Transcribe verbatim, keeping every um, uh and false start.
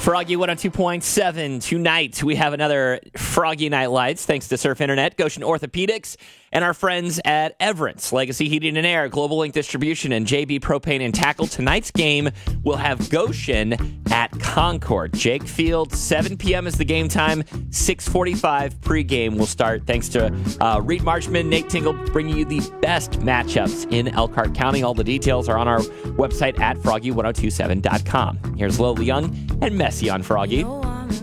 Froggy one oh two point seven. Tonight, we have another Froggy Night Lights, thanks to Surf Internet, Goshen Orthopedics, and our friends at Everence, Legacy Heating and Air, Global Link Distribution, and J B Propane and Tackle. Tonight's game will have Goshen at Concord. Jake Field, seven p.m. is the game time. six forty-five pregame will start, thanks to uh, Reed Marchman, Nate Tingle, bringing you the best matchups in Elkhart County. All the details are on our website at froggy ten twenty-seven dot com. Here's Lowell Young and Messi on Froggy.